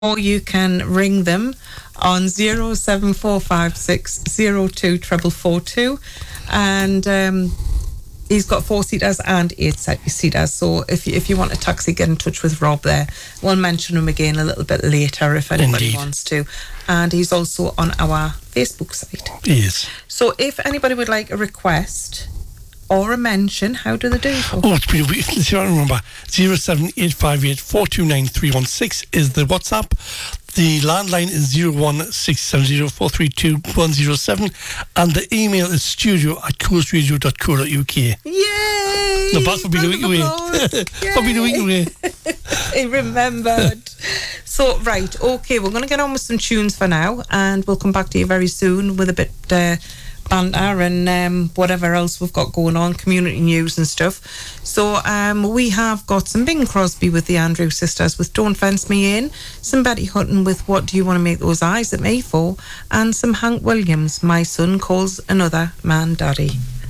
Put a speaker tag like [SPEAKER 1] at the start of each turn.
[SPEAKER 1] or you can ring them on 07456024442, and he's got 4-seaters and 8-seaters. So if you want a taxi, get in touch with Rob there. We'll mention him again a little bit later if anybody wants to. And he's also on our Facebook site.
[SPEAKER 2] He is.
[SPEAKER 1] So if anybody would like a request or a mention, how do they do it?
[SPEAKER 2] Oh, it's been a week. Let's see if I remember. 07858429316 is the WhatsApp. The landline is 01670432107, and the email is studio@coolsradio.co.uk.
[SPEAKER 1] Yay!
[SPEAKER 2] No, that's for being a week away. For being a week away.
[SPEAKER 1] He remembered. So, right, okay, we're going to get on with some tunes for now, and we'll come back to you very soon with a bit banter and whatever else we've got going on, community news and stuff. So we have got some Bing Crosby with the Andrews Sisters with Don't Fence Me In, some Betty Hutton with What Do You Want to Make Those Eyes at Me For, and some Hank Williams, My Son Calls Another Man Daddy.